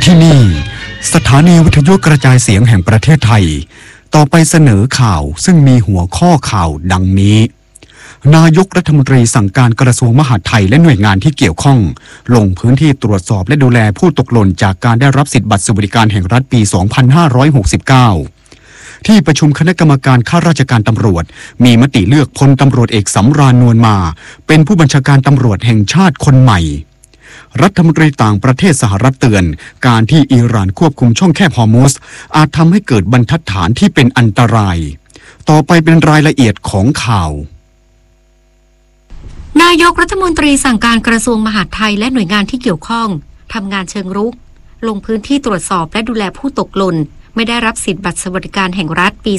ที่นี่สถานีวิทยุกระจายเสียงแห่งประเทศไทยต่อไปเสนอข่าวซึ่งมีหัวข้อข่าวดังนี้นายกรัฐมนตรีสั่งการกระทรวงมหาดไทยและหน่วยงานที่เกี่ยวข้องลงพื้นที่ตรวจสอบและดูแลผู้ตกหล่นจากการได้รับสิทธิบัตรสวัสดิการแห่งรัฐปี 2569 ที่ประชุมคณะกรรมการข้าราชการตำรวจมีมติเลือกพลตำรวจเอกสำราญนวลมาเป็นผู้บัญชาการตำรวจแห่งชาติคนใหม่รัฐมนตรีต่างประเทศสหรัฐเตือนการที่อิหร่านควบคุมช่องแคบฮอร์มุซอาจทำให้เกิดบรรทัดฐานที่เป็นอันตรายต่อไปเป็นรายละเอียดของข่าวนายกรัฐมนตรีสั่งการกระทรวงมหาดไทยและหน่วยงานที่เกี่ยวข้องทำงานเชิงรุกลงพื้นที่ตรวจสอบและดูแลผู้ตกหล่นไม่ได้รับสิทธิบัตรสวัสดิการแห่งรัฐปี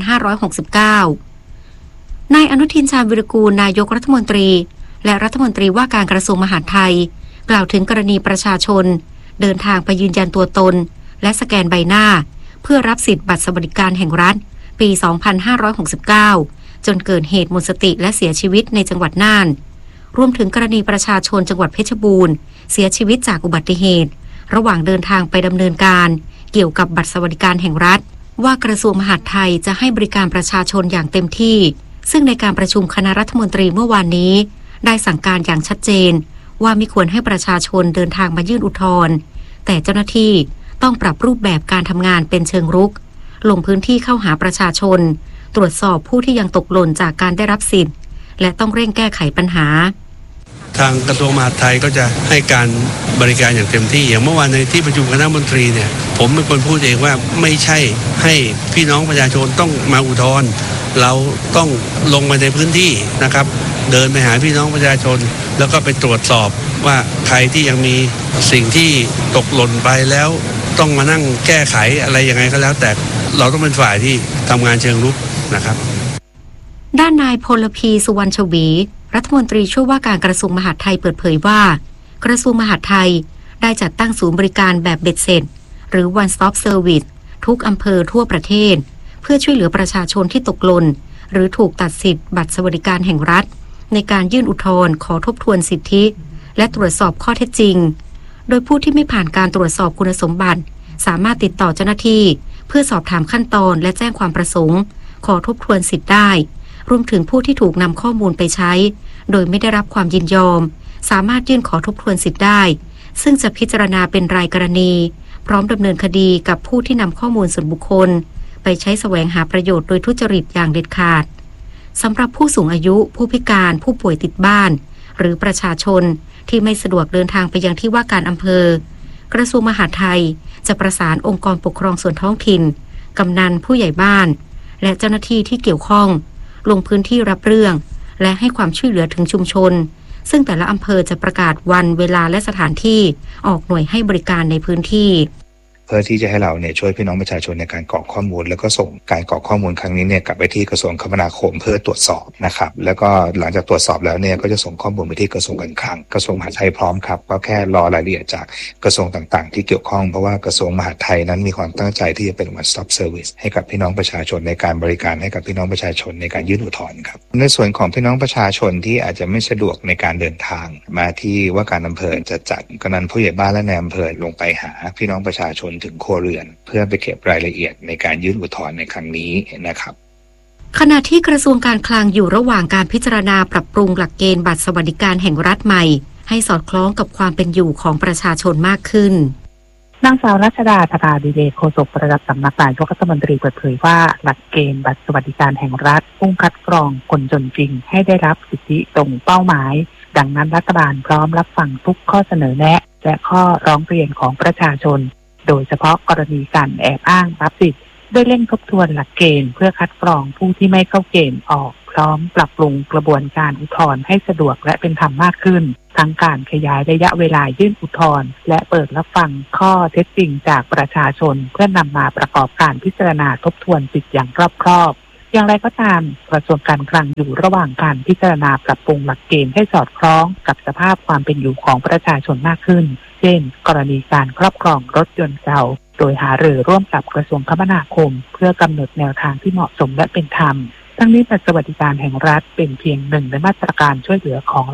2569 นายอนุทินชาญวิรากูลนายกรัฐมนตรีและรัฐมนตรีว่าการกระทรวงมหาดไทยกล่าวถึงกรณีประชาชนเดินทางไปยืนยันตัวตนและสแกนใบหน้าเพื่อรับสิทธิบัตรสวัสดิการแห่งรัฐปี 2569 จนเกิดเหตุหมดสติและเสียชีวิตในจังหวัดน่านรวมถึงกรณีประชาชนจังหวัดเพชรบูรณ์เสียชีวิตจากอุบัติเหตุระหว่างเดินทางไปดำเนินการเกี่ยวกับบัตรสวัสดิการแห่งรัฐว่ากระทรวงมหาดไทยจะให้บริการประชาชนอย่างเต็มที่ซึ่งในการประชุมคณะรัฐมนตรีเมื่อวานนี้ได้สั่งการอย่างชัดเจนว่าไม่ควรให้ประชาชนเดินทางมายื่นอุทธรณ์แต่เจ้าหน้าที่ต้องปรับรูปแบบการทำงานเป็นเชิงรุกลงพื้นที่เข้าหาประชาชนตรวจสอบผู้ที่ยังตกหล่นจากการได้รับสิทธิ์และต้องเร่งแก้ไขปัญหาทางกระทรวงมหาดไทยก็จะให้การบริการอย่างเต็มที่อย่างเมื่อวานในที่ประชุมคณะมนตรีเนี่ยผมเป็นคนพูดเองว่าไม่ใช่ให้พี่น้องประชาชนต้องมาอุทธรณ์เราต้องลงมาในพื้นที่นะครับเดินไปหาพี่น้องประชาชนแล้วก็ไปตรวจสอบว่าใครที่ยังมีสิ่งที่ตกหล่นไปแล้วต้องมานั่งแก้ไขอะไรยังไงก็แล้วแต่เราต้องเป็นฝ่ายที่ทำงานเชิงรุกนะครับด้านนายพลพีสุวรรณชวีรัฐมนตรีช่วยว่าการกระทรวงมหาดไทยเปิดเผยว่ากระทรวงมหาดไทยได้จัดตั้งศูนย์บริการแบบเบ็ดเสร็จหรือ One Stop Service ทุกอำเภอทั่วประเทศเพื่อช่วยเหลือประชาชนที่ตกหล่นหรือถูกตัดสิทธิ์บัตรสวัสดิการแห่งรัฐในการยื่นอุทธรณ์ขอทบทวนสิทธิและตรวจสอบข้อเท็จจริงโดยผู้ที่ไม่ผ่านการตรวจสอบคุณสมบัติสามารถติดต่อเจ้าหน้าที่เพื่อสอบถามขั้นตอนและแจ้งความประสงค์ขอทบทวนสิทธิ์ได้รวมถึงผู้ที่ถูกนำข้อมูลไปใช้โดยไม่ได้รับความยินยอมสามารถยื่นขอทบทวนสิทธิ์ได้ซึ่งจะพิจารณาเป็นรายกรณีพร้อมดำเนินคดีกับผู้ที่นำข้อมูลส่วนบุคคลไปใช้แสวงหาประโยชน์โดยทุจริตอย่างเด็ดขาดสำหรับผู้สูงอายุผู้พิการผู้ป่วยติดบ้านหรือประชาชนที่ไม่สะดวกเดินทางไปยังที่ว่าการอำเภอกระทรวงมหาดไทยจะประสานองค์กรปกครองส่วนท้องถิ่นกำนันผู้ใหญ่บ้านและเจ้าหน้าที่ที่เกี่ยวข้องลงพื้นที่รับเรื่องและให้ความช่วยเหลือถึงชุมชนซึ่งแต่ละอำเภอจะประกาศวันเวลาและสถานที่ออกหน่วยให้บริการในพื้นที่เพื่อที่จะให้เราเนี่ยช่วยพี่น้องประชาชนในการกรอกข้อมูลแล้วก็ส่งการกรอกข้อมูลครั้งนี้เนี่ยกลับไปที่กระทรวงคมนาคมเพื่อตรวจสอบนะครับแล้วก็หลังจากตรวจสอบแล้วเนี่ยก็จะส่งข้อมูลไปที่กระทรวงการคลังกระทรวงมหาดไทยพร้อมครับก็แค่รอรายละเอียดจากกระทรวงต่างๆที่เกี่ยวข้องเพราะว่ากระทรวงมหาดไทยนั้นมีความตั้งใจที่จะเป็น One Stop Service ให้กับพี่น้องประชาชนในการบริการให้กับพี่น้องประชาชนในการยื่นอุทธรณ์ครับในส่วนของพี่น้องประชาชนที่อาจจะไม่สะดวกในการเดินทางมาที่ว่าการอำเภอจะจัดกำนันผู้ใหญ่บ้านและนายอำเภอลงไปหาพี่น้องประชาชนถึงครัวเรือนเพื่อไปเก็บรายละเอียดในการยื่นอุทธรณ์ในครั้งนี้นะครับขณะที่กระทรวงการคลังอยู่ระหว่างการพิจารณาปรับปรุงหลักเกณฑ์บัตรสวัสดิการแห่งรัฐใหม่ให้สอดคล้องกับความเป็นอยู่ของประชาชนมากขึ้นนางสาวรัชดาธราดิเดชโฆษกประจำสำนักนายกรัฐมนตรีเปิดเผยว่าหลักเกณฑ์บัตรสวัสดิการแห่งรัฐมุ่งคัดกรองคนจนจริงให้ได้รับสิทธิตรงเป้าหมายดังนั้นรัฐบาลพร้อมรับฟังทุกข้อเสนอแนะและข้อร้องเรียนของประชาชนโดยเฉพาะกรณีการแอบอ้างรับสิทธิ์ได้เร่งทบทวนหลักเกณฑ์เพื่อคัดกรองผู้ที่ไม่เข้าเกณฑ์ออกพร้อมปรับปรุงกระบวนการอุทธรณ์ให้สะดวกและเป็นธรรมมากขึ้นทั้งการขยายระยะเวลายื่นอุทธรณ์และเปิดรับฟังข้อเท็จจริงจากประชาชนเพื่อนำมาประกอบการพิจารณาทบทวนสิทธิอย่างรอบคอบอย่างไรก็ตามกระทรวงการคลังอยู่ระหว่างการพิจารณาปรับปรุงหลักเกณฑ์ให้สอดคล้องกับสภาพความเป็นอยู่ของประชาชนมากขึ้นเช่นกรณีการครอบครองรถยนต์เก่าโดยหารือร่วมกับกระทรวงคมนาคมเพื่อกำหนดแนวทางที่เหมาะสมและเป็นธรรมทั้งนี้บัตรสวัสดิการแห่งรัฐเป็นเพียงหนึ่งในมาตรการช่วยเหลือของรัฐ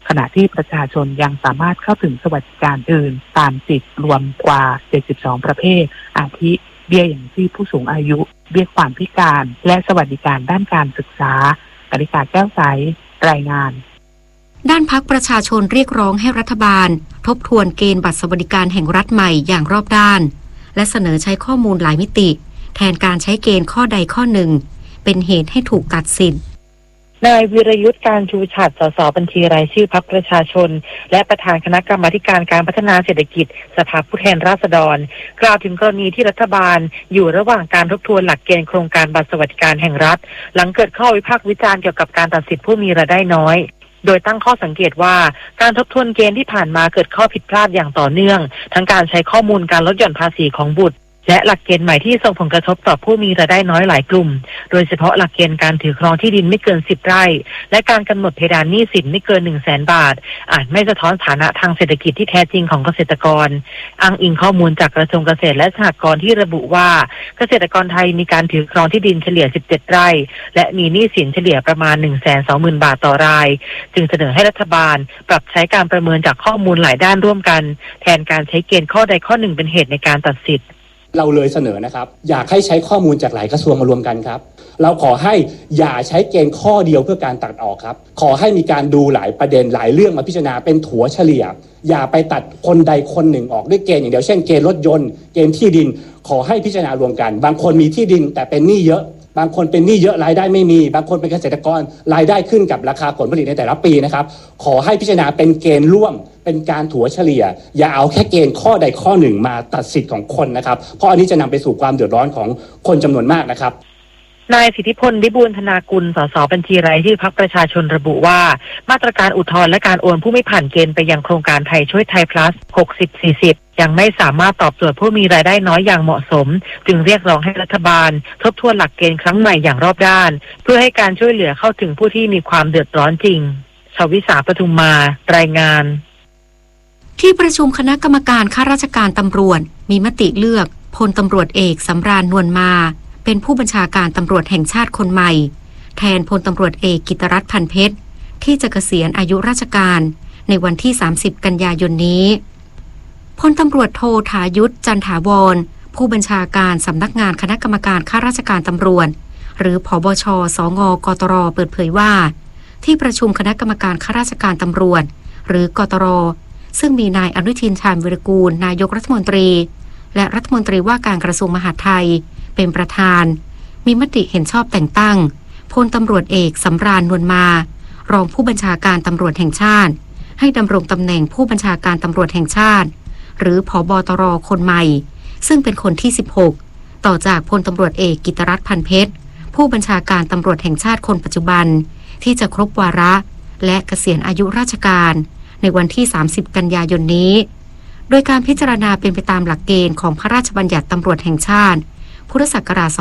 ขณะที่ประชาชนยังสามารถเข้าถึงสวัสดิการอื่นตามสิทธิรวมกว่า72ประเภทอาทิเบี้ยอย่างชีพผู้สูงอายุเบี้ยความพิการและสวัสดิการด้านการศึกษากฤษฎาแก้วใสรายงานด้านพรรคประชาชนเรียกร้องให้รัฐบาลทบทวนเกณฑ์บัตรสวัสดิการแห่งรัฐใหม่อย่างรอบด้านและเสนอใช้ข้อมูลหลายมิติแทนการใช้เกณฑ์ข้อใดข้อหนึ่งเป็นเหตุให้ถูกตัดสินนายวิรยุทธการชูฉัตร สสบัญชีรายชื่อพรรคประชาชนและประธานคณะกรรมาการการพัฒนาเศรษฐกิจสภาผู้แทนราษฎรกล่าวถึงกรณีที่รัฐบาลอยู่ระหว่างการทบทวนหลักเกณฑ์โครงการบัตรสวัสดิการแห่งรัฐหลังเกิดข้อวิพากษ์วิจารณ์เกี่ยวกับการตัดสิทธิผู้มีรายได้น้อยโดยตั้งข้อสังเกตว่าการทบทวนเกณฑ์ที่ผ่านมาเกิดข้อผิดพลาดอย่างต่อเนื่องทั้งการใช้ข้อมูลการลดหย่อนภาษีของบุตรและหลักเกณฑ์ใหม่ที่ส่งผลกระทบต่อผู้มีรายได้น้อยหลายกลุ่มโดยเฉพาะหลักเกณฑ์การถือครองที่ดินไม่เกิน10ไร่และการกำหนดเพดานหนี้สินไม่เกิน 100,000 บาทอาจไม่สะท้อนฐานะทางเศรษฐกิจที่แท้จริงของเกษตรกรอ้างอิงข้อมูลจากกระทรวงเกษตรและสหกรณ์ที่ระบุว่าเกษตรกรไทยมีการถือครองที่ดินเฉลี่ย17ไร่และมีหนี้สินเฉลี่ยประมาณ 120,000 บาทต่อรายจึงเสนอให้รัฐบาลปรับใช้การประเมินจากข้อมูลหลายด้านร่วมกันแทนการใช้เกณฑ์ข้อใดข้อหนึ่งเป็นเหตุในการตัดสิทธิ์เราเลยเสนอนะครับอยากให้ใช้ข้อมูลจากหลายกระทรวงมารวมกันครับเราขอให้อย่าใช้เกณฑ์ข้อเดียวเพื่อการตัดออกครับขอให้มีการดูหลายประเด็นหลายเรื่องมาพิจารณาเป็นถัวเฉลี่ยอย่าไปตัดคนใดคนหนึ่งออกด้วยเกณฑ์อย่างเดียวเช่นเกณฑ์รถยนต์เกณฑ์ที่ดินขอให้พิจารณารวมกันบางคนมีที่ดินแต่เป็นหนี้เยอะบางคนเป็นหนี้เยอะรายได้ไม่มีบางคนเป็นเกษตรกรรายได้ขึ้นกับราคาผลผลิตในแต่ละปีนะครับขอให้พิจารณาเป็นเกณฑ์ร่วมเป็นการถัวเฉลี่ยอย่าเอาแค่เกณฑ์ข้อใดข้อหนึ่งมาตัดสิทธิ์ของคนนะครับเพราะอันนี้จะนำไปสู่ความเดือดร้อนของคนจำนวนมากนะครับนายสิทธิพล วิบูลย์ธนากุล สสบัญชีรายชื่อพรรคประชาชนระบุว่ามาตรการอุทธรณ์และการโอนผู้ไม่ผ่านเกณฑ์ไปยังโครงการไทยช่วยไทย plus 60-40 ยังไม่สามารถตอบโจทย์ผู้มีรายได้น้อยอย่างเหมาะสมจึงเรียกร้องให้รัฐบาลทบทวนหลักเกณฑ์ครั้งใหม่อย่างรอบด้านเพื่อให้การช่วยเหลือเข้าถึงผู้ที่มีความเดือดร้อนจริงชวิสา ปทุมมารายงานที่ประชุมคณะกรรมการข้าราชการตำรวจมีมติเลือกพลตำรวจเอกสำราญนวลมาเป็นผู้บัญชาการตำรวจแห่งชาติคนใหม่แทนพลตำรวจเอกกิตติรัตน์ พันเพชรที่จะเกษียณอายุราชการในวันที่30กันยายนนี้พลตำรวจโทธายุทธ จันถาวรผู้บัญชาการสำนักงานคณะกรรมการข้าราชการตำรวจหรือผบช.สง.กตร.เปิดเผยว่าที่ประชุมคณะกรรมการข้าราชการตำรวจหรือกตร.ซึ่งมีนายอนุทิน ชาญวิรากูลนายกรัฐมนตรีและรัฐมนตรีว่าการกระทรวงมหาดไทยเป็นประธานมีมติเห็นชอบแต่งตั้งพลตำรวจเอกสำราญนวลมารองผู้บัญชาการตำรวจแห่งชาติให้ดำรงตำแหน่งผู้บัญชาการตำรวจแห่งชาติหรือผบตร.คนใหม่ซึ่งเป็นคนที่16ต่อจากพลตำรวจเอกกิตติรัตน์ พันเพชรผู้บัญชาการตำรวจแห่งชาติคนปัจจุบันที่จะครบวาระและเกษียณอายุราชการในวันที่30กันยายนนี้โดยการพิจารณาเป็นไปตามหลักเกณฑ์ของพระราชบัญญัติตำรวจแห่งชาติพุทธศักราช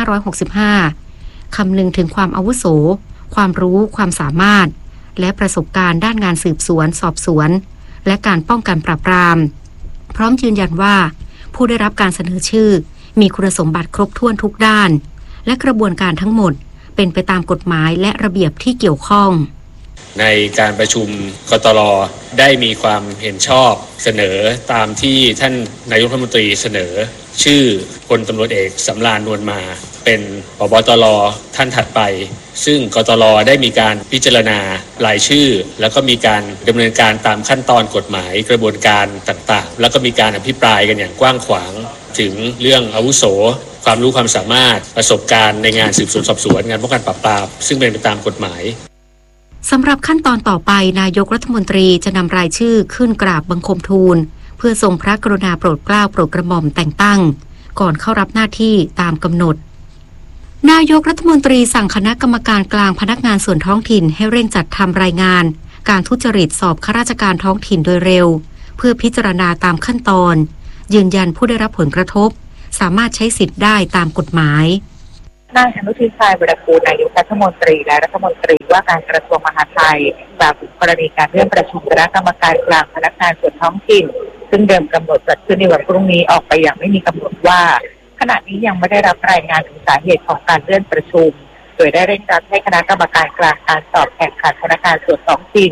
2565 คำนึงถึงความอาวุโสความรู้ความสามารถและประสบการณ์ด้านงานสืบสวนสอบสวนและการป้องกันปราบปรามพร้อมยืนยันว่าผู้ได้รับการเสนอชื่อมีคุณสมบัติครบถ้วนทุกด้านและกระบวนการทั้งหมดเป็นไปตามกฎหมายและระเบียบที่เกี่ยวข้องในการประชุมกตร.ได้มีความเห็นชอบเสนอตามที่ท่านนายกรัฐมนตรีเสนอชื่อพลตำรวจเอกสำราญนวลมาเป็นผบตร.ท่านถัดไปซึ่งกตร.ได้มีการพิจารณารายชื่อแล้วก็มีการดำเนินการตามขั้นตอนกฎหมายกระบวนการต่างๆแล้วก็มีการอภิปรายกันอย่างกว้างขวางถึงเรื่องอาวุโสความรู้ความสามารถประสบการณ์ในงานสืบสวนสอบสวนงานป้องกันปราบปรามซึ่งเป็นไปตามกฎหมายสำหรับขั้นตอนต่อไปนายกรัฐมนตรีจะนำรายชื่อขึ้นกราบบังคมทูลเพื่อทรงพระกรุณาโปรดเกล้าโปรดกระหม่อมแต่งตั้งก่อนเข้ารับหน้าที่ตามกำหนดนายกรัฐมนตรีสั่งคณะกรรมการกลางพนักงานส่วนท้องถิ่นให้เร่งจัดทำรายงานการทุจริตสอบข้าราชการท้องถิ่นโดยเร็วเพื่อพิจารณาตามขั้นตอนยืนยันผู้ได้รับผลกระทบสามารถใช้สิทธิ์ได้ตามกฎหมายนายอนุทิน ชาญวิรากูลนายกรัฐมนตรีและรัฐมนตรีว่าการกระทรวงมหาดไทยกล่าวถึงกรณีการเลื่อนประชุมคณะกรรมการกลางพนักงานส่วนท้องถิ่นซึ่งเดิมกำหนดจัดขึ้นในวันพรุ่งนี้ออกไปอย่างไม่มีกำหนดว่าขณะนี้ยังไม่ได้รับรายงานถึงสาเหตุของการเลื่อนประชุมโดยได้เร่งรัดให้คณะกรรมการกลางการสอบแข่งขันพนักงานส่วนท้องถิ่น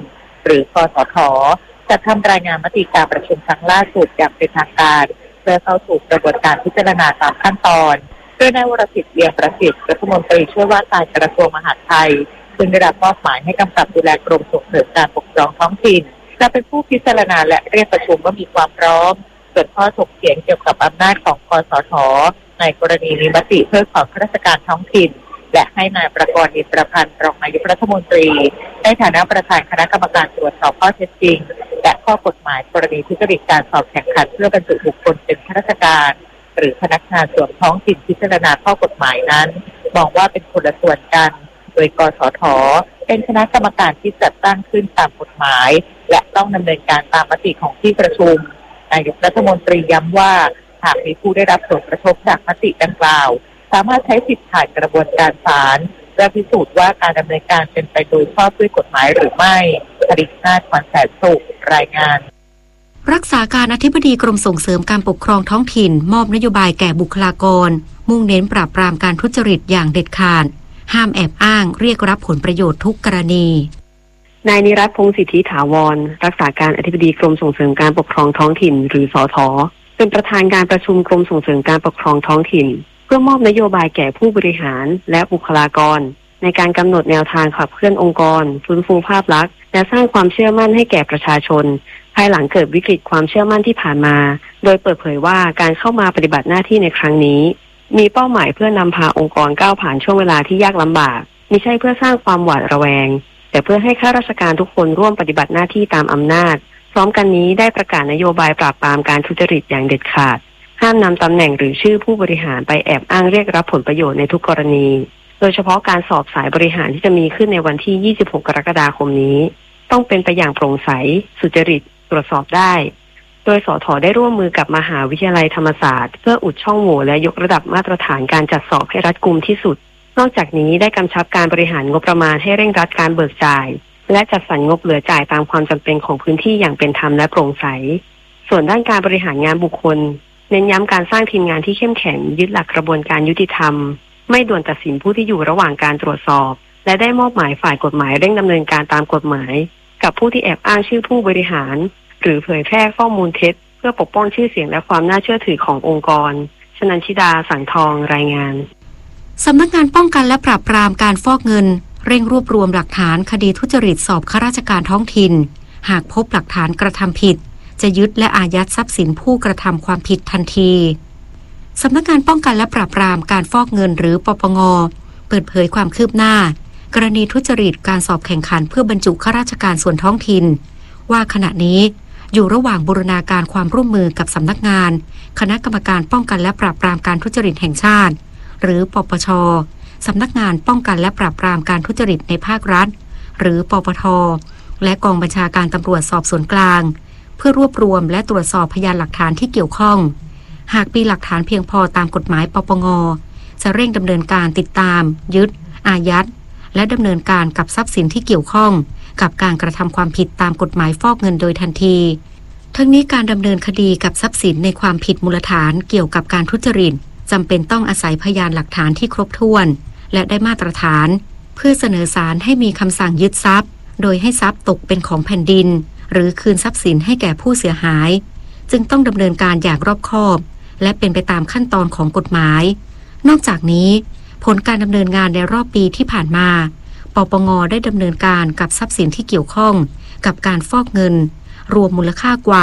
หรือกสท.จะทำรายงานมติการประชุมครั้งล่าสุดอย่างเป็นทางการเพื่อเข้าสู่กระบวนการพิจารณาตามขั้นตอนโดยนายวรสิทธิ์เวียงประสิทธิ์รัฐมนตรีช่วยว่าการกระทรวงมหาดไทยซึ่งได้รับมอบหมายให้กำกับดูแลกรมส่งเสริมการปกครองท้องถิ่นจะเป็นผู้พิจารณาและเรียกประชุมว่ามีความพร้อมส่วนข้อถกเถียงเกี่ยวกับอำนาจของกสท.ในกรณีมีมติเพิกถอนข้าราชการท้องถิ่นและให้นายประกรณ์ อินทรพันธ์รองนายกรัฐมนตรีในฐานะประธานคณะกรรมการตรวจสอบข้อเท็จจริงและข้อกฎหมายกรณีทุจริตการสอบแข่งขันเพื่อบรรจุบุคคลเป็นข้าราชการหรือพนักงานส่วนท้องถิ่นพิจารณาข้อกฎหมายนั้นมองว่าเป็นคนละส่วนกันโดยกสท.เป็นคณะกรรมการที่จัดตั้งขึ้นตามกฎหมายและต้องดำเนินการตามมติของที่ประชุมนายกรัฐมนตรีย้ำว่าหากมีผู้ได้รับผลกระทบจากมติดังกล่าวสามารถใช้สิทธิผ่านกระบวนการศาลเพื่อพิสูจน์ว่าการดำเนินการเป็นไปโดยชอบด้วยกฎหมายหรือไม่ผลิตนาถ ขวัญแสนสุขรายงานรักษาการอธิบดีกรมส่งเสริมการปกครองท้องถิ่นมอบนโยบายแก่บุคลากรมุ่งเน้นปราบปรามการทุจริตอย่างเด็ดขาดห้ามแอบอ้างเรียกรับผลประโยชน์ทุกกรณีนายนิรัตน์ พงษ์สิทธิถาวรรักษาการอธิบดีกรมส่งเสริมการปกครองท้องถิ่นหรือสท.เป็นประธานการประชุมกรมส่งเสริมการปกครองท้องถิ่นเพื่อมอบนโยบายแก่ผู้บริหารและบุคลากรในการกำหนดแนวทางขับเคลื่อนองค์กรฟื้นฟูภาพลักษณ์และสร้างความเชื่อมั่นให้แก่ประชาชนภายหลังเกิดวิกฤตความเชื่อมั่นที่ผ่านมาโดยเปิดเผยว่าการเข้ามาปฏิบัติหน้าที่ในครั้งนี้มีเป้าหมายเพื่อนำพาองค์กรก้าวผ่านช่วงเวลาที่ยากลำบากมิใช่เพื่อสร้างความหวาดระแวงแต่เพื่อให้ข้าราชการทุกคนร่วมปฏิบัติหน้าที่ตามอำนาจพร้อมกันนี้ได้ประกาศนโยบายปราบปรามการทุจริตอย่างเด็ดขาดห้ามนำตำแหน่งหรือชื่อผู้บริหารไปแอบอ้างเรียกรับผลประโยชน์ในทุกกรณีโดยเฉพาะการสอบสายบริหารที่จะมีขึ้นในวันที่26 กรกฎาคมนี้ต้องเป็นไปอย่างโปร่งใสสุจริตตรวจสอบได้โดยสท.ได้ร่วมมือกับมหาวิทยาลัยธรรมศาสตร์เพื่ออุดช่องโหว่และยกระดับมาตรฐานการจัดสอบให้รัดกุมที่สุดนอกจากนี้ได้กำชับการบริหารงบประมาณให้เร่งรัดการเบิกจ่ายและจัดสรรงบเหลือจ่ายตามความจำเป็นของพื้นที่อย่างเป็นธรรมและโปร่งใสส่วนด้านการบริหารงานบุคคลเน้นย้ำการสร้างทีมงานที่เข้มแข็งยึดหลักกระบวนการยุติธรรมไม่ด่วนตัดสินผู้ที่อยู่ระหว่างการตรวจสอบและได้มอบหมายฝ่ายกฎหมายเร่งดำเนินการตามกฎหมายกับผู้ที่แอบอ้างชื่อผู้บริหารหรือเผยแพร่ข้อมูลเท็จเพื่อปกป้องชื่อเสียงและความน่าเชื่อถือขององค์กรชนันชิดาสังทองรายงานสำนักงานป้องกันและปราบปรามการฟอกเงินเร่งรวบรวมหลักฐานคดีทุจริตสอบข้าราชการท้องถิ่นหากพบหลักฐานกระทำผิดจะยึดและอายัดทรัพย์สินผู้กระทำความผิดทันทีสำนักงานป้องกันและปราบปรามการฟอกเงินหรือปปง.เปิดเผยความคืบหน้ากรณีทุจริตการสอบแข่งขันเพื่อบรรจุข้าราชการส่วนท้องถิ่นว่าขณะนี้อยู่ระหว่างบูรณาการความร่วมมือกับสำนักงานคณะกรรมการป้องกันและปราบปรามการทุจริตแห่งชาติหรือปปช.สำนักงานป้องกันและปราบปรามการทุจริตในภาครัฐหรือปปท.และกองบัญชาการตำรวจสอบสวนกลางเพื่อรวบรวมและตรวจสอบพยานหลักฐานที่เกี่ยวข้องหากมีหลักฐานเพียงพอตามกฎหมายปปง.จะเร่งดำเนินการติดตามยึดอายัดและดำเนินการกับทรัพย์สินที่เกี่ยวข้องกับการกระทำความผิดตามกฎหมายฟอกเงินโดยทันทีทั้งนี้การดำเนินคดีกับทรัพย์สินในความผิดมูลฐานเกี่ยวกับการทุจริตจำเป็นต้องอาศัยพยานหลักฐานที่ครบถ้วนและได้มาตรฐานเพื่อเสนอศาลให้มีคำสั่งยึดทรัพย์โดยให้ทรัพย์ตกเป็นของแผ่นดินหรือคืนทรัพย์สินให้แก่ผู้เสียหายจึงต้องดำเนินการอย่างรอบคอบและเป็นไปตามขั้นตอนของกฎหมายนอกจากนี้ผลการดำเนินงานในรอบปีที่ผ่านมาปปง.ได้ดำเนินการกับทรัพย์สินที่เกี่ยวข้องกับการฟอกเงินรวมมูลค่ากว่า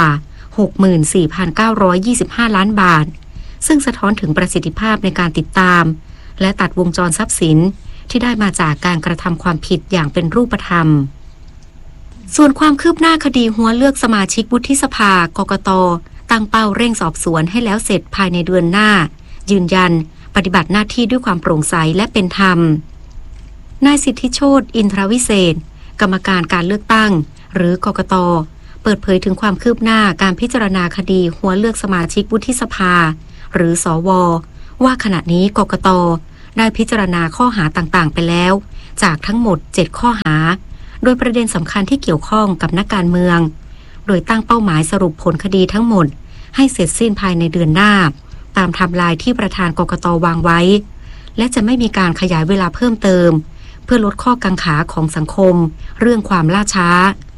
64,925 ล้านบาทซึ่งสะท้อนถึงประสิทธิภาพในการติดตามและตัดวงจรทรัพย์สินที่ได้มาจากการกระทำความผิดอย่างเป็นรูปธรรมส่วนความคืบหน้าคดีหัวเลือกสมาชิกวุฒิสภากกต.ตั้งเป้าเร่งสอบสวนให้แล้วเสร็จภายในเดือนหน้ายืนยันปฏิบัติหน้าที่ด้วยความโปร่งใสและเป็นธรรมนายสิทธิโชติอินทรวิเศษกรรมการการเลือกตั้งหรือกกต.เปิดเผยถึงความคืบหน้าการพิจารณาคดีหัวเลือกสมาชิกวุฒิสภาหรือสว.ว่าขณะนี้กกต.ได้พิจารณาข้อหาต่างๆไปแล้วจากทั้งหมด7ข้อหาโดยประเด็นสำคัญที่เกี่ยวข้องกับนักการเมืองโดยตั้งเป้าหมายสรุปผลคดีทั้งหมดให้เสร็จสิ้นภายในเดือนหน้าตามไทม์ไลน์ที่ประธานกกต.วางไว้และจะไม่มีการขยายเวลาเพิ่มเติมเพื่อลดข้อกังขาของสังคมเรื่องความล่าช้า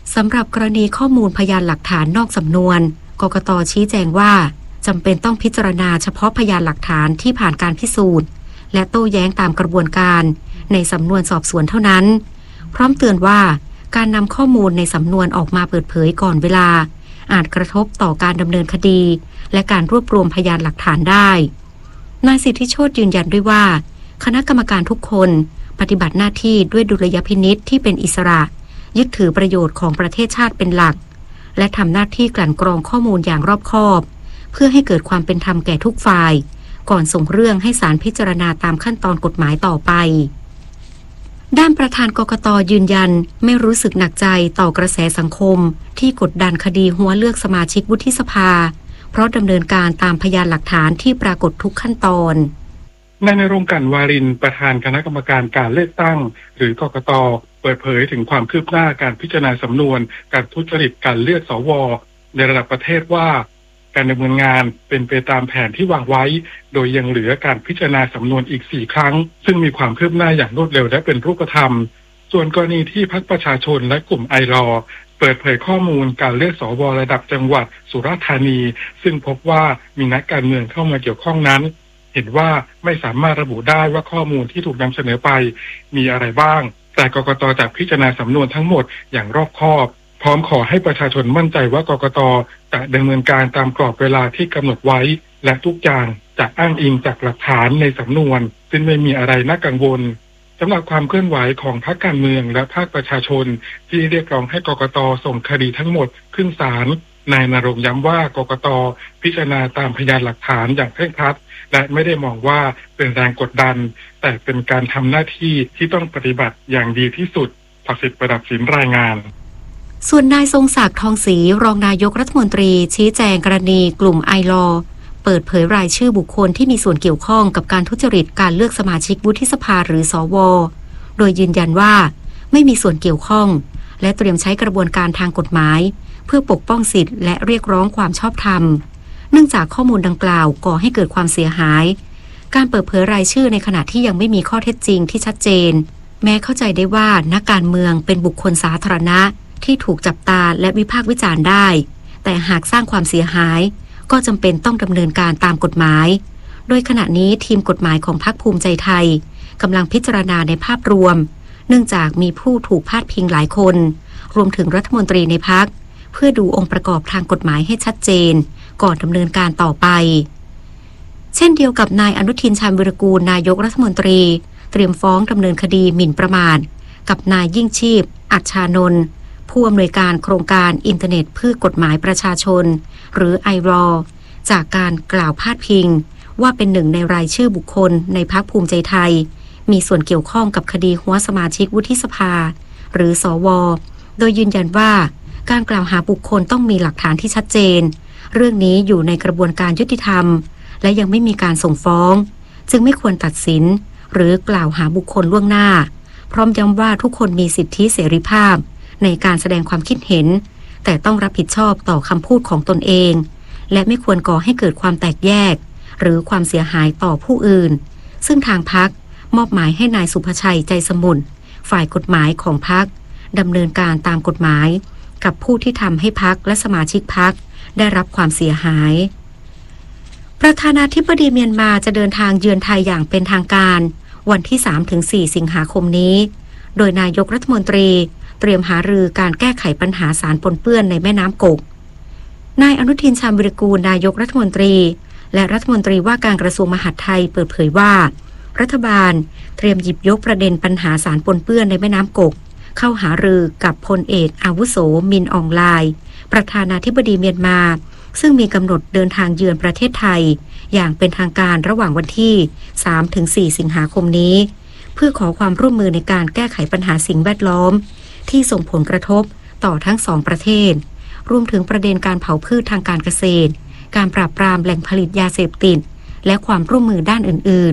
สำหรับกรณีข้อมูลพยานหลักฐานนอกสำนวนกกต.ชี้แจงว่าจำเป็นต้องพิจารณาเฉพาะพยานหลักฐานที่ผ่านการพิสูจน์และโต้แย้งตามกระบวนการในสำนวนสอบสวนเท่านั้นพร้อมเตือนว่าการนำข้อมูลในสำนวนออกมาเปิดเผยก่อนเวลาอาจกระทบต่อการดำเนินคดีและการรวบรวมพยานหลักฐานได้นายสิทธิโชติยืนยันด้วยว่าคณะกรรมการทุกคนปฏิบัติหน้าที่ด้วยดุลยพินิจที่เป็นอิสระยึดถือประโยชน์ของประเทศชาติเป็นหลักและทำหน้าที่กลั่นกรองข้อมูลอย่างรอบคอบเพื่อให้เกิดความเป็นธรรมแก่ทุกฝ่ายก่อนส่งเรื่องให้ศาลพิจารณาตามขั้นตอนกฎหมายต่อไปด้านประธานกกต.ยืนยันไม่รู้สึกหนักใจต่อกระแสสังคมที่กดดันคดีหัวเลือกสมาชิกวุฒิสภาเพราะดำเนินการตามพยานหลักฐานที่ปรากฏทุกขั้นตอนนายณรงค์ กลั่นวารินประธานคณะกรรมการการเลือกตั้งหรือกกต.เปิดเผยถึงความคืบหน้าการพิจารณาสำนวนการทุจริตการเลือกสว.ในระดับประเทศว่าการดำเนินงานเป็นไปตามแผนที่วางไว้โดยยังเหลือการพิจารณาสำนวนอีก4ครั้งซึ่งมีความคืบหน้าอย่างรวดเร็วและเป็นรูปธรรมส่วนกรณีที่พรรคประชาชนและกลุ่มไอรอเปิดเผยข้อมูลการเลือกสว.ระดับจังหวัดสุราษฎร์ธานีซึ่งพบว่ามีนักการเมืองเข้ามาเกี่ยวข้องนั้นเห็นว่าไม่สามารถระบุได้ว่าข้อมูลที่ถูกนำเสนอไปมีอะไรบ้างแต่กกต.จะพิจารณาสำนวนทั้งหมดอย่างรอบคอบพร้อมขอให้ประชาชนมั่นใจว่ากกต.จะดำเนินการตามกรอบเวลาที่กำหนดไว้และทุกอย่างจะอ้างอิงจากหลักฐานในสำนวนซึ่งไม่มีอะไรน่ากังวลสำหรับความเคลื่อนไหวของพรรคการเมืองและภาคประชาชนที่เรียกร้องให้กกต.ส่งคดีทั้งหมดขึ้นศาลนายณรงค์ย้ำว่ากกต.พิจารณาตามพยานหลักฐานอย่างเคร่งครัดและไม่ได้มองว่าเป็นแรงกดดันแต่เป็นการทำหน้าที่ที่ต้องปฏิบัติอย่างดีที่สุดภสิทธิ์ประดับศิลป์รายงานส่วนนายทรงศักดิ์ทองศรีรองนายกรัฐมนตรีชี้แจงกรณีกลุ่มไอลอเปิดเผยรายชื่อบุคคลที่มีส่วนเกี่ยวข้องกับการทุจริตการเลือกสมาชิกวุฒิสภาหรือสว.โดยยืนยันว่าไม่มีส่วนเกี่ยวข้องและเตรียมใช้กระบวนการทางกฎหมายเพื่อปกป้องสิทธิและเรียกร้องความชอบธรรมเนื่องจากข้อมูลดังกล่าวก่อให้เกิดความเสียหายการเปิดเผยรายชื่อในขณะที่ยังไม่มีข้อเท็จจริงที่ชัดเจนแม้เข้าใจได้ว่านักการเมืองเป็นบุคคลสาธารณะที่ถูกจับตาและวิพากษ์วิจารณ์ได้แต่หากสร้างความเสียหายก็จำเป็นต้องดำเนินการตามกฎหมายโดยขณะนี้ทีมกฎหมายของพรรคภูมิใจไทยกำลังพิจารณาในภาพรวมเนื่องจากมีผู้ถูกพาดพิงหลายคนรวมถึงรัฐมนตรีในพรรคเพื่อดูองค์ประกอบทางกฎหมายให้ชัดเจนก่อนดำเนินการต่อไปเช่นเดียวกับนายอนุทินชาญวิรากูลนายกรัฐมนตรีเตรียมฟ้องดำเนินคดีหมิ่นประมาทกับนายยิ่งชีพอัจฉานนท์ผู้อำนวยการโครงการอินเทอร์เน็ตเพื่อกฎหมายประชาชนหรือไอรอจากการกล่าวพาดพิงว่าเป็นหนึ่งในรายชื่อบุคคลในพรรคภูมิใจไทยมีส่วนเกี่ยวข้องกับคดีหัวสมาชิกวุฒิสภาหรือสว.โดยยืนยันว่าการกล่าวหาบุคคลต้องมีหลักฐานที่ชัดเจนเรื่องนี้อยู่ในกระบวนการยุติธรรมและยังไม่มีการส่งฟ้องจึงไม่ควรตัดสินหรือกล่าวหาบุคคลล่วงหน้าพร้อมย้ำว่าทุกคนมีสิทธิเสรีภาพในการแสดงความคิดเห็นแต่ต้องรับผิดชอบต่อคำพูดของตนเองและไม่ควรก่อให้เกิดความแตกแยกหรือความเสียหายต่อผู้อื่นซึ่งทางพรรคมอบหมายให้นายสุภชัยใจสมุนฝ่ายกฎหมายของพรรคดำเนินการตามกฎหมายกับผู้ที่ทำให้พรรคและสมาชิกพรรคได้รับความเสียหายประธานาธิบดีเมียนมาจะเดินทางเยือนไทยอย่างเป็นทางการวันที่ 3-4 สิงหาคมนี้โดยนายกรัฐมนตรีเตรียมหารือการแก้ไขปัญหาสารปนเปื้อนในแม่น้ำกกนายอนุทินชาญวิรากูลนายกรัฐมนตรีและรัฐมนตรีว่าการกระทรวงมหาดไทยเปิดเผยว่ารัฐบาลเตรียมหยิบยกประเด็นปัญหาสารปนเปื้อนในแม่น้ำกกเข้าหารือกับพลเอกอาวุโสมินอองไลน์ประธานาธิบดีเมียนมาซึ่งมีกำหนดเดินทางเยือนประเทศไทยอย่างเป็นทางการระหว่างวันที่ 3-4 สิงหาคมนี้เพื่อขอความร่วมมือในการแก้ไขปัญหาสิ่งแวดล้อมที่ส่งผลกระทบต่อทั้งสองประเทศรวมถึงประเด็นการเผาพืชทางการเกษตรการปราบปรามแหล่งผลิตยาเสพติดและความร่วมมือด้านอื่น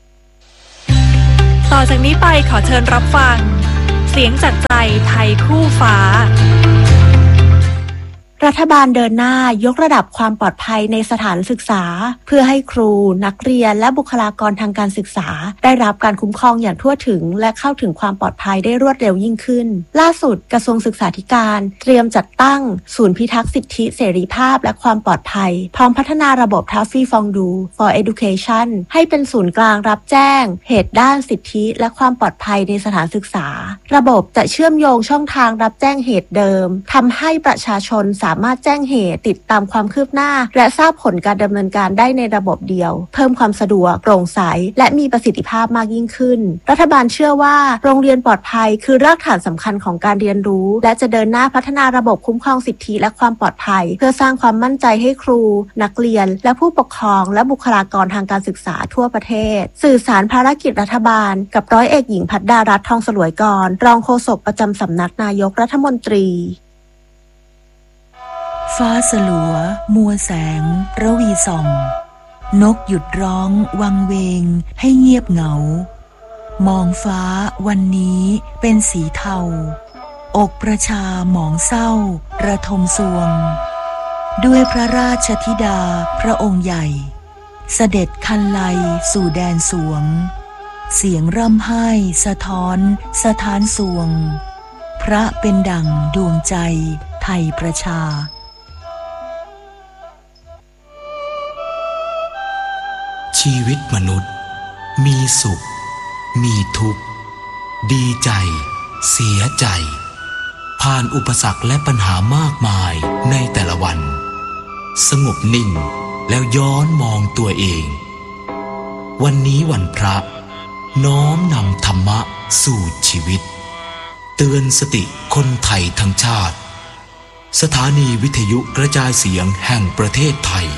ๆต่อจากนี้ไปขอเชิญรับฟังเสียงจากใจไทยคู่ฟ้ารัฐบาลเดินหน้ายกระดับความปลอดภัยในสถานศึกษาเพื่อให้ครูนักเรียนและบุคลากรทางการศึกษาได้รับการคุ้มครองอย่างทั่วถึงและเข้าถึงความปลอดภัยได้รวดเร็วยิ่งขึ้นล่าสุดกระทรวงศึกษาธิการเตรียมจัดตั้งศูนย์พิทักษ์สิทธิเสรีภาพและความปลอดภัยพร้อมพัฒนาระบบทัฟฟี่ฟองดู for education ให้เป็นศูนย์กลางรับแจ้งเหตุด้านสิทธิและความปลอดภัยในสถานศึกษาระบบจะเชื่อมโยงช่องทางรับแจ้งเหตุเดิมทำให้ประชาชนสามารถแจ้งเหตุติดตามความคืบหน้าและทราบผลการดำเนินการได้ในระบบเดียวเพิ่มความสะดวกโปร่งใสและมีประสิทธิภาพมากยิ่งขึ้นรัฐบาลเชื่อว่าโรงเรียนปลอดภัยคือรากฐานสำคัญของการเรียนรู้และจะเดินหน้าพัฒนาระบบคุ้มครองสิทธิและความปลอดภัยเพื่อสร้างความมั่นใจให้ครูนักเรียนและผู้ปกครองและบุคลากรทางการศึกษาทั่วประเทศสื่อสารภารกิจรัฐบาลกับร้อยเอกหญิงภัทรดารัตน์ทองสลวยกรรองโฆษกประจำสำนักนายกรัฐมนตรีฟ้าสลัวมัวแสงระวีส่องนกหยุดร้องวังเวงให้เงียบเหงามองฟ้าวันนี้เป็นสีเทาอกประชาหมองเศร้าระทมสวงด้วยพระราชธิดาพระองค์ใหญ่เสด็จคันไลสู่แดนสวงเสียงร่ำไห้สะท้อนสถานสวงพระเป็นดั่งดวงใจไทยประชาชีวิตมนุษย์มีสุขมีทุกข์ดีใจเสียใจผ่านอุปสรรคและปัญหามากมายในแต่ละวันสงบนิ่งแล้วย้อนมองตัวเองวันนี้วันพระน้อมนำธรรมะสู่ชีวิตเตือนสติคนไทยทั้งชาติสถานีวิทยุกระจายเสียงแห่งประเทศไทย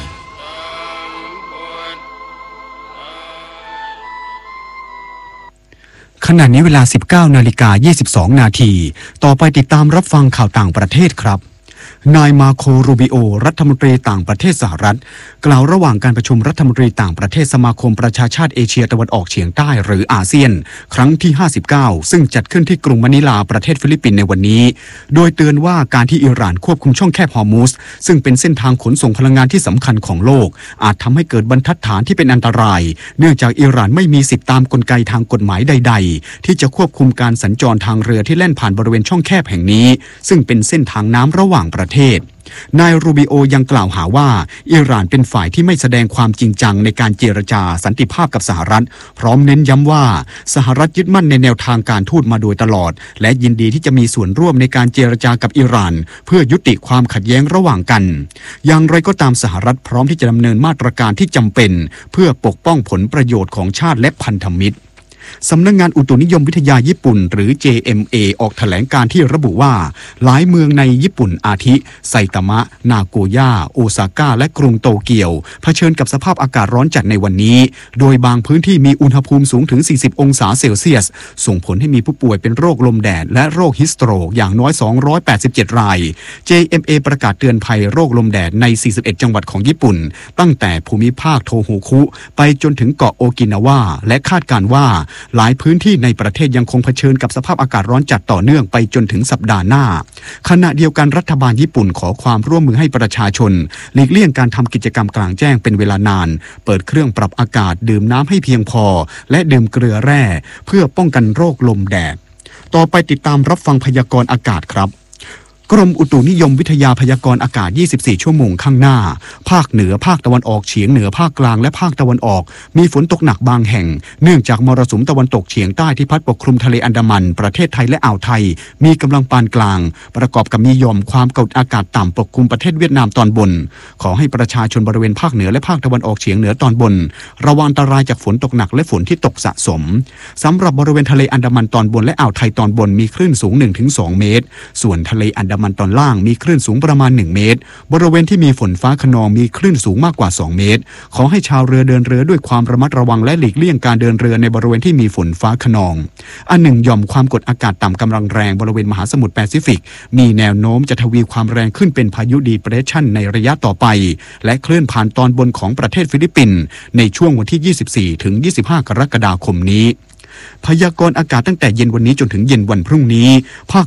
ขณะนี้เวลา 19:22 นาทีต่อไปติดตามรับฟังข่าวต่างประเทศครับนายมาโครูบิโอรัฐมนตรีต่างประเทศสหรัฐกล่าวระหว่างการประชุมรัฐมนตรีต่างประเทศสมาคมประชาชาติเอเชียตะวันออกเฉียงใต้หรืออาเซียนครั้งที่59ซึ่งจัดขึ้นที่กรุงมะนิลาประเทศฟิลิปปินส์ในวันนี้โดยเตือนว่าการที่อิหร่านควบคุมช่องแคบฮอร์มุซซึ่งเป็นเส้นทางขนส่งพลังงานที่สำคัญของโลกอาจทำให้เกิดบรรทัดฐานที่เป็นอันตรายเนื่องจากอิหร่านไม่มีสิทธิตามกลไกทางกฎหมายใดๆที่จะควบคุมการสัญจรทางเรือที่แล่นผ่านบริเวณช่องแคบแห่งนี้ซึ่งเป็นเส้นทางน้ำระหว่างประเทศนายรูบิโอยังกล่าวหาว่าอิหร่านเป็นฝ่ายที่ไม่แสดงความจริงจังในการเจรจาสันติภาพกับสหรัฐพร้อมเน้นย้ำว่าสหรัฐยึดมั่นในแนวทางการทูตมาโดยตลอดและยินดีที่จะมีส่วนร่วมในการเจรจากับอิหร่านเพื่อยุติความขัดแย้งระหว่างกันอย่างไรก็ตามสหรัฐพร้อมที่จะดำเนินมาตรการที่จำเป็นเพื่อปกป้องผลประโยชน์ของชาติและพันธมิตรสำนักงานอุตุนิยมวิทยาญี่ปุ่นหรือ JMA ออกแถลงการที่ระบุว่าหลายเมืองในญี่ปุ่นอาทิไซตามะนาโกย่าโอซาก้าและกรุงโตเกียวเผชิญกับสภาพอากาศร้อนจัดในวันนี้โดยบางพื้นที่มีอุณหภูมิสูงถึง40องศาเซลเซียสส่งผลให้มีผู้ป่วยเป็นโรคลมแดดและโรคฮิสโตรกอย่างน้อย287ราย JMA ประกาศเตือนภัยโรคลมแดดใน41จังหวัดของญี่ปุ่นตั้งแต่ภูมิภาคโทโฮคุไปจนถึงเกาะโอกินาวาและคาดการณ์ว่าหลายพื้นที่ในประเทศยังคงเผชิญกับสภาพอากาศร้อนจัดต่อเนื่องไปจนถึงสัปดาห์หน้าขณะเดียวกันรัฐบาลญี่ปุ่นขอความร่วมมือให้ประชาชนหลีกเลี่ยงการทำกิจกรรมกลางแจ้งเป็นเวลานานเปิดเครื่องปรับอากาศดื่มน้ำให้เพียงพอและดื่มเกลือแร่เพื่อป้องกันโรคลมแดดต่อไปติดตามรับฟังพยากรณ์อากาศครับกรมอุตุนิยมวิทยาพยากรณ์อากาศ24ชั่วโมงข้างหน้าภาคเหนือภาคตะวันออกเฉียงเหนือภาคกลางและภาคตะวันออกมีฝนตกหนักบางแห่งเนื่องจากมรสุมตะวันตกเฉียงใต้ที่พัดปกคลุมทะเลอันดามันประเทศไทยและอ่าวไทยมีกำลังปานกลางประกอบกับมีหย่อมความกดอากาศต่ำปกคลุมประเทศเวียดนามตอนบนขอให้ประชาชนบริเวณภาคเหนือและภาคตะวันออกเฉียงเหนือตอนบนระวังอันตรายจากฝนตกหนักและฝนที่ตกสะสมสำหรับบริเวณทะเลอันดามันตอนบนและอ่าวไทยตอนบนมีคลื่นสูง 1-2 เมตรส่วนทะเลอันดามันตอนล่างมีคลื่นสูงประมาณ1เมตรบริเวณที่มีฝนฟ้าคะนองมีคลื่นสูงมากกว่า2เมตรขอให้ชาวเรือเดินเรือด้วยความระมัดระวังและหลีกเลี่ยงการเดินเรือในบริเวณที่มีฝนฟ้าคะนองอันหนึ่งหย่อมความกดอากาศต่ำกำลังแรงบริเวณมหาสมุทรแปซิฟิกมีแนวโน้มจะทวีความแรงขึ้นเป็นพายุดีเพรสชั่นในระยะต่อไปและเคลื่อนผ่านตอนบนของประเทศฟิลิปปินส์ในช่วงวันที่24 ถึง 25 กรกฎาคมนี้พยากรณ์อากาศตั้งแต่เย็นวันนี้จนถึงเย็นวันพรุ่งนี้ภาค